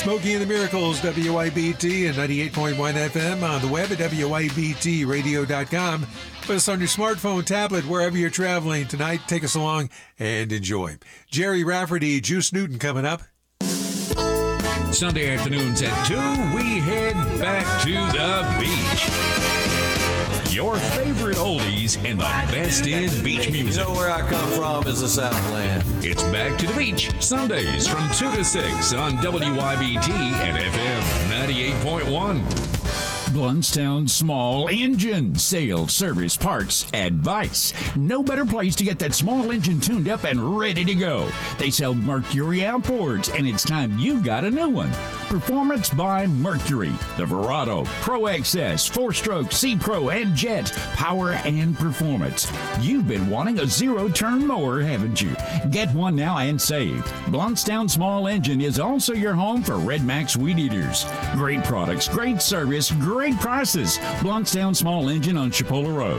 Smokey and the Miracles, WIBT and 98.1 FM on the web at WIBTradio.com. Put us on your smartphone, tablet, wherever you're traveling tonight. Take us along and enjoy. Jerry Rafferty, Juice Newton coming up. Sunday afternoons at 2, we head back to the beach. Your favorite oldies and the best in beach music. You know where I come from is the Southland. It's Back to the Beach, Sundays from 2 to 6 on WIBT and FM 98.1. Bluntstown Small Engine Sales, Service, Parts, Advice. No better place to get that small engine tuned up and ready to go. They sell Mercury outboards, and it's time you got a new one. Performance by Mercury. The Verado, Pro XS, 4-stroke, C-Pro, and Jet. Power and performance. You've been wanting a zero-turn mower, haven't you? Get one now and save. Bluntstown Small Engine is also your home for Red Max Weed Eaters. Great products, great service, great prices. Bluntstown Small Engine on Chipola Road.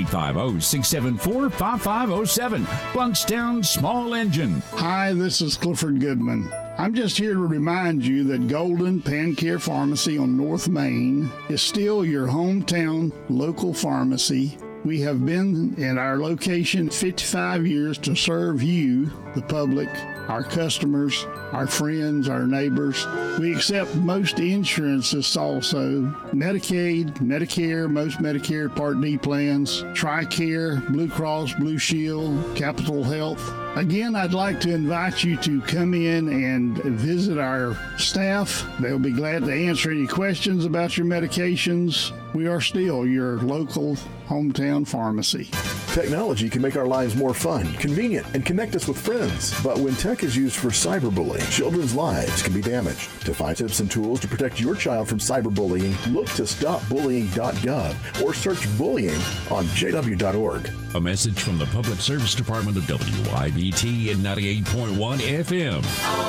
850-674-5507. Bluntstown Small Engine. Hi, this is Clifford Goodman. I'm just here to remind you that Golden Pan Care Pharmacy on North Main is still your hometown local pharmacy. We have been in our location 55 years to serve you, the public, our customers, our friends, our neighbors. We accept most insurances also. Medicaid, Medicare, most Medicare Part D plans, TRICARE, Blue Cross, Blue Shield, Capital Health. Again, I'd like to invite you to come in and visit our staff. They'll be glad to answer any questions about your medications. We are still your local hometown pharmacy. Technology can make our lives more fun, convenient, and connect us with friends. But when tech is used for cyberbullying, children's lives can be damaged. To find tips and tools to protect your child from cyberbullying, look to stopbullying.gov or search bullying on jw.org. A message from the Public Service Department of WIBT and 98.1 FM.